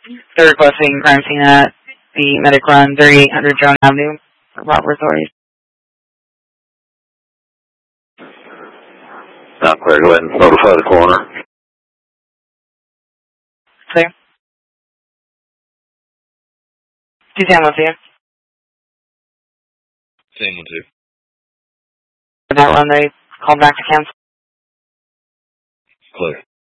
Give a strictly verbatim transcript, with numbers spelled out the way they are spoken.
They're requesting crime scene at the Medic Run, thirty-eight hundred Joan Avenue, for proper authorities. Not clear. Go ahead and notify the coroner. Clear. two ten one two. Same one, too. For that run, they called back to cancel. Clear.